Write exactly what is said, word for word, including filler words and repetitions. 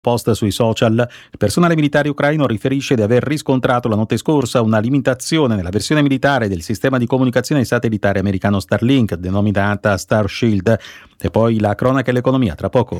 Post sui social, il personale militare ucraino riferisce di aver riscontrato la notte scorsa una limitazione nella versione militare del sistema di comunicazione satellitare americano Starlink, denominata Star Shield. E poi la cronaca e l'economia, tra poco.